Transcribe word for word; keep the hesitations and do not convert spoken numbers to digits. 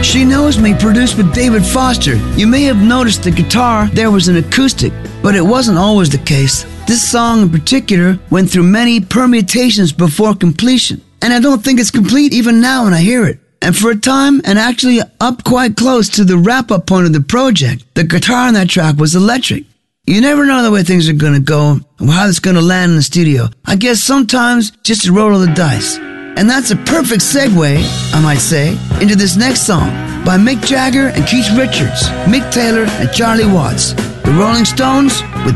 She Knows Me, produced with David Foster. You may have noticed the guitar there was an acoustic, but it wasn't always the case. This song in particular went through many permutations before completion, and I don't think it's complete even now when I hear it. And for a time, and actually up quite close to the wrap-up point of the project, the guitar on that track was electric. You never know the way things are going to go and how it's going to land in the studio. I guess sometimes just a roll of the dice. And that's a perfect segue, I might say, into this next song by Mick Jagger and Keith Richards, Mick Taylor and Charlie Watts, the Rolling Stones with